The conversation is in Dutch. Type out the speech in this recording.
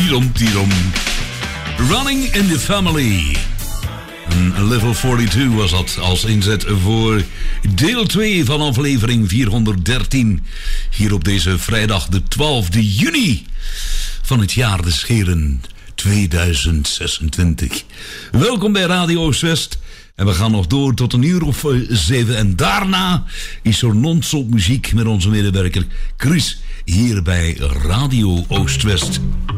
Tidom. Running in the Family. Een Level 42 was dat als inzet voor deel 2 van aflevering 413. Hier op deze vrijdag de 12e juni van het jaar des Scheren 2026. Welkom bij Radio Oost-West. En we gaan nog door tot 7:00. En daarna is er non-stop muziek met onze medewerker Chris hier bij Radio Oost-West.